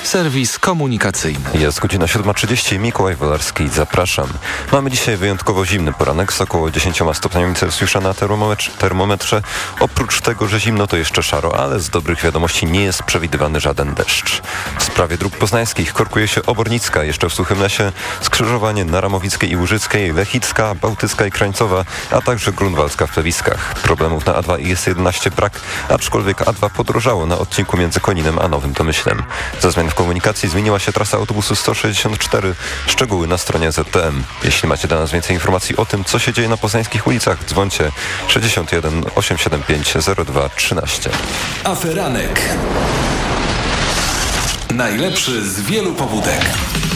Serwis komunikacyjny. Jest godzina 7:30. Mikołaj Wolarski, zapraszam. Mamy dzisiaj wyjątkowo zimny poranek z około 10 stopniami Celsjusza na termometrze. Oprócz tego, że zimno, to jeszcze szaro, ale z dobrych wiadomości nie jest przewidywany żaden deszcz. W sprawie dróg poznańskich korkuje się Obornicka, jeszcze w Suchym Lesie, skrzyżowanie na Ramowickiej i Łużyckiej, Lechicka, Bałtycka i Krańcowa, a także Grunwaldzka w Plewiskach. Problemów na A2 i S11 brak, aczkolwiek A2 podrożało na odcinku między Koninem a Nowym Tomyślem. Za zmian w komunikacji zmieniła się trasa autobusu 164. Szczegóły na stronie ZTM. Jeśli macie dla nas więcej informacji o tym, co się dzieje na poznańskich ulicach, dzwońcie 61 875 0213. Aferanek. Najlepszy z wielu pobudek.